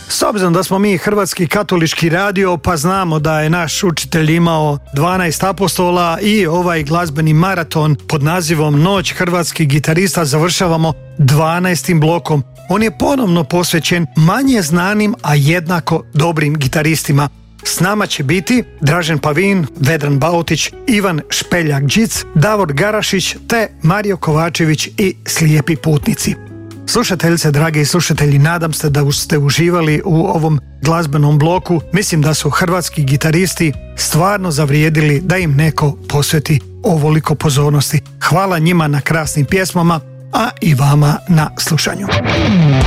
S obzirom da smo mi Hrvatski katolički radio, pa znamo da je naš učitelj imao 12 apostola i ovaj glazbeni maraton pod nazivom Noć hrvatskih gitarista završavamo 12. blokom. On je ponovno posvećen manje znanim, a jednako dobrim gitaristima. S nama će biti Dražen Pavin, Vedran Bautić, Ivan Špeljak-Đic, Davor Garašić te Mario Kovačević i Slijepi putnici. Slušateljice, dragi slušatelji, nadam se da ste uživali u ovom glazbenom bloku. Mislim da su hrvatski gitaristi stvarno zavrijedili da im neko posveti ovoliko pozornosti. Hvala njima na krasnim pjesmama, a i vama na slušanju.